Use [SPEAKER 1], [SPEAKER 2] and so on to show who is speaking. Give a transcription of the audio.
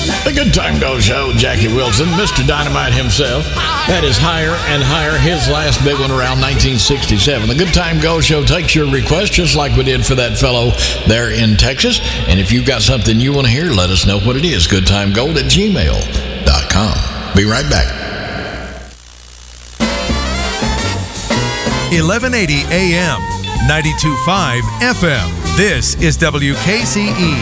[SPEAKER 1] The Good Time Go Show, Jackie Wilson, Mr. Dynamite himself. That is Higher and Higher, his last big one around 1967. The Good Time Go Show takes your request just like we did for that fellow there in Texas. And if you've got something you want to hear, let us know what it is. goodtimegold@gmail.com. Be right back.
[SPEAKER 2] 1180 AM, 92.5 FM. This is WKCE.